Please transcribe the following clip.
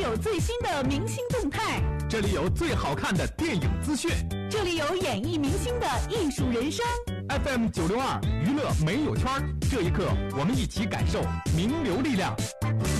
有最新的明星动态， 这里有最好看的电影资讯， 这里有演艺明星的艺术人生。 FM962娱乐没有圈，这一刻我们一起感受名流力量。